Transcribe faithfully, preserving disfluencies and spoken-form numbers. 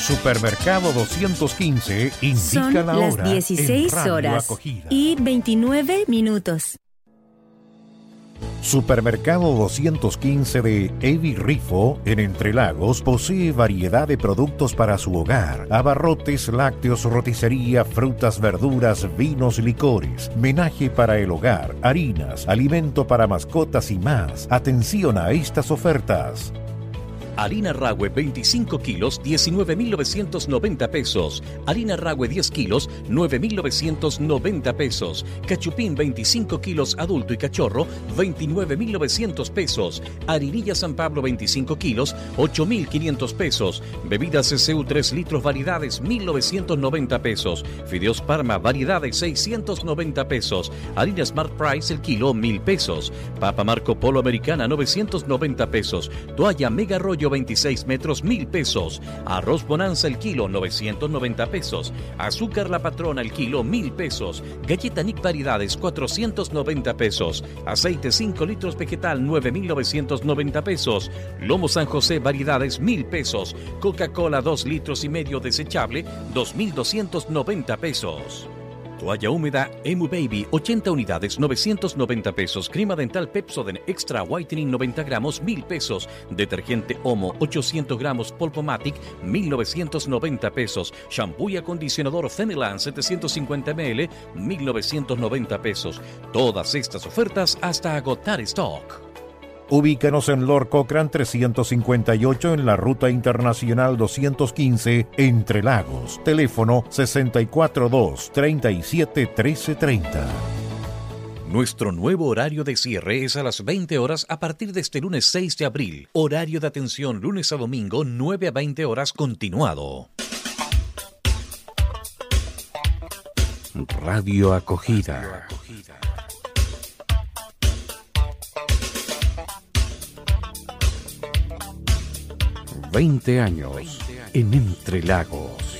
Supermercado doscientos quince indica Son la hora. las dieciséis horas Acogida. y veintinueve minutos. Supermercado doscientos quince de Evi Rifo, en Entre Lagos, posee variedad de productos para su hogar: abarrotes, lácteos, roticería, frutas, verduras, vinos, licores, menaje para el hogar, harinas, alimento para mascotas y más. Atención a estas ofertas. Harina Rahue veinticinco kilos, diecinueve mil novecientos noventa pesos. Harina Rahue diez kilos, nueve mil novecientos noventa pesos. Cachupín veinticinco kilos adulto y cachorro, veintinueve mil novecientos pesos. Harinilla San Pablo veinticinco kilos, ocho mil quinientos pesos. Bebidas C C U tres litros variedades, mil novecientos noventa pesos. Fideos Parma variedades, seiscientos noventa pesos. Harina Smart Price el kilo, mil pesos. Papa Marco Polo Americana, novecientos noventa pesos. Toalla Mega Rollo veintiséis metros, mil pesos. Arroz Bonanza el kilo, novecientos noventa pesos. Azúcar La Patrona el kilo, mil pesos. Galleta Nick variedades, cuatrocientos noventa pesos. Aceite cinco litros vegetal, nueve mil novecientos noventa pesos. Lomo San José variedades, mil pesos. Coca-Cola dos litros y medio desechable, dos mil doscientos noventa pesos. Toalla húmeda Emu Baby, ochenta unidades, novecientos noventa pesos. Crema dental Pepsodent Extra Whitening, noventa gramos, mil pesos. Detergente Omo, ochocientos gramos, Polpomatic, mil novecientos noventa pesos. Shampoo y acondicionador Femilan, setecientos cincuenta mililitros, mil novecientos noventa pesos. Todas estas ofertas hasta agotar stock. Ubícanos en Lord Cochrane trescientos cincuenta y ocho en la Ruta Internacional doscientos quince, Entre Lagos. Teléfono sesenta y cuatro dos, treinta y siete, trece treinta. Nuestro nuevo horario de cierre es a las veinte horas a partir de este lunes seis de abril. Horario de atención lunes a domingo, nueve a veinte horas continuado. Radio Acogida. veinte años en Entre Lagos.